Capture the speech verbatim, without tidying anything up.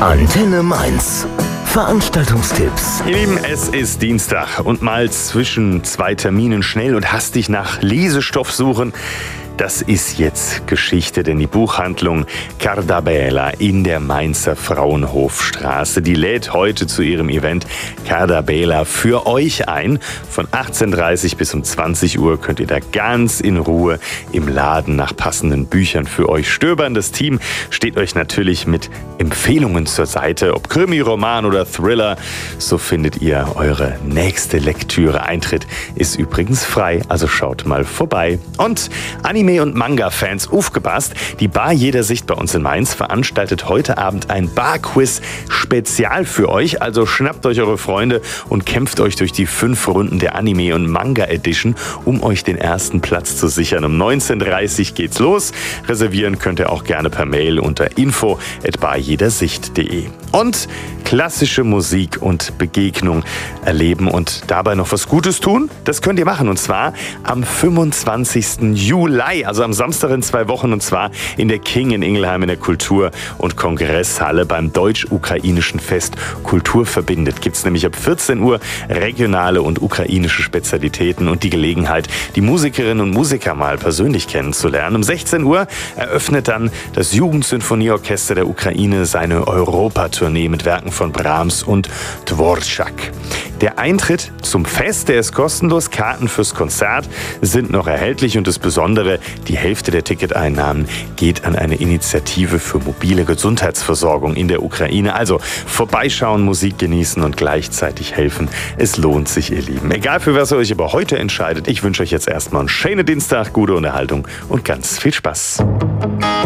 Antenne Mainz. Veranstaltungstipps. Ihr Lieben, es ist Dienstag und mal zwischen zwei Terminen schnell und hastig nach Lesestoff suchen. Das ist jetzt Geschichte, denn die Buchhandlung Cardabela in der Mainzer Frauenhofstraße, die lädt heute zu ihrem Event Cardabela für euch ein. Von achtzehn Uhr dreißig bis um zwanzig Uhr könnt ihr da ganz in Ruhe im Laden nach passenden Büchern für euch stöbern. Das Team steht euch natürlich mit Empfehlungen zur Seite, ob Krimi, Roman oder Thriller. So findet ihr eure nächste Lektüre. Eintritt ist übrigens frei, also schaut mal vorbei. Und Anime- und Manga-Fans, aufgepasst, die Bar Jeder Sicht bei uns in Mainz veranstaltet heute Abend ein Bar-Quiz-Spezial für euch. Also schnappt euch eure Freunde und kämpft euch durch die fünf Runden der Anime- und Manga-Edition, um euch den ersten Platz zu sichern. Um neunzehn Uhr dreißig geht's los. Reservieren könnt ihr auch gerne per Mail unter info at barjedersicht punkt de. Und klassische Musik und Begegnung erleben und dabei noch was Gutes tun? Das könnt ihr machen, und zwar am fünfundzwanzigsten Juli, also am Samstag in zwei Wochen, und zwar in der King in Ingelheim in der Kultur- und Kongresshalle beim deutsch-ukrainischen Fest Kultur verbindet. Gibt es nämlich ab vierzehn Uhr regionale und ukrainische Spezialitäten und die Gelegenheit, die Musikerinnen und Musiker mal persönlich kennenzulernen. Um sechzehn Uhr eröffnet dann das Jugendsinfonieorchester der Ukraine seine Europatournee mit Werken von Brahms und Dvorak. Der Eintritt zum Fest, der ist kostenlos. Karten fürs Konzert sind noch erhältlich und das Besondere, die Hälfte der Ticketeinnahmen geht an eine Initiative für mobile Gesundheitsversorgung in der Ukraine. Also vorbeischauen, Musik genießen und gleichzeitig helfen. Es lohnt sich, ihr Lieben. Egal für was ihr euch aber heute entscheidet, ich wünsche euch jetzt erstmal einen schönen Dienstag, gute Unterhaltung und ganz viel Spaß.